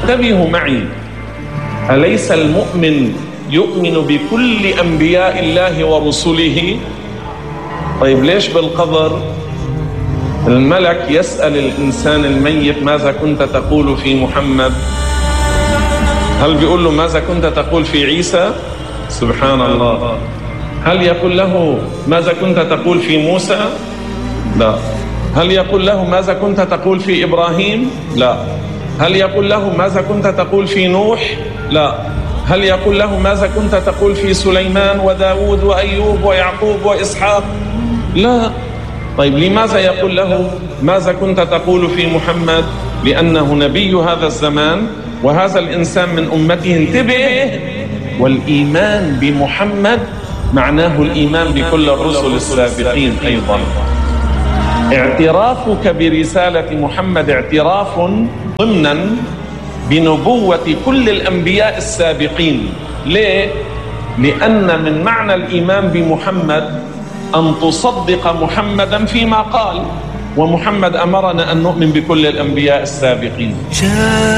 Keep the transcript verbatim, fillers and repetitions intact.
انتبهوا معي، أليس المؤمن يؤمن بكل أنبياء الله ورسله؟ طيب ليش بالقبر الملك يسأل الإنسان الميت ماذا كنت تقول في محمد؟ هل بيقول له ماذا كنت تقول في عيسى؟ سبحان الله. هل يقول له ماذا كنت تقول في موسى؟ لا. هل يقول له ماذا كنت تقول في إبراهيم؟ لا. هل يقول له ماذا كنت تقول في نوح؟ لا. هل يقول له ماذا كنت تقول في سليمان وداود وأيوب ويعقوب وإسحاق؟ لا. طيب لماذا يقول له ماذا كنت تقول في محمد؟ لأنه نبي هذا الزمان وهذا الإنسان من أمته. انتبه، والإيمان بمحمد معناه الإيمان بكل الرسل السابقين أيضا. اعترافك برسالة محمد اعتراف ضمنا بنبوة كل الأنبياء السابقين. ليه؟ لأن من معنى الإيمان بمحمد أن تصدق محمدا فيما قال، ومحمد أمرنا أن نؤمن بكل الأنبياء السابقين.